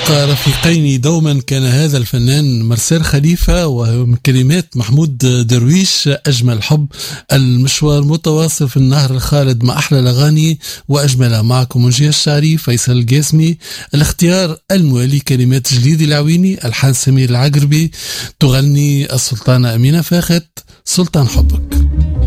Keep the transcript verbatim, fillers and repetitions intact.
يبقى رفيقين دوما كان هذا الفنان مرسال خليفة، ومن كلمات محمود درويش أجمل حب. المشوار متواصل في النهر الخالد مع أحلى الأغاني وأجملها. معكم منجي الشعري، فيصل القاسمي. الاختيار الموالي كلمات جليدي العويني، ألحان سمير العقربي، تغني السلطانة أمينة فاخت سلطان حبك.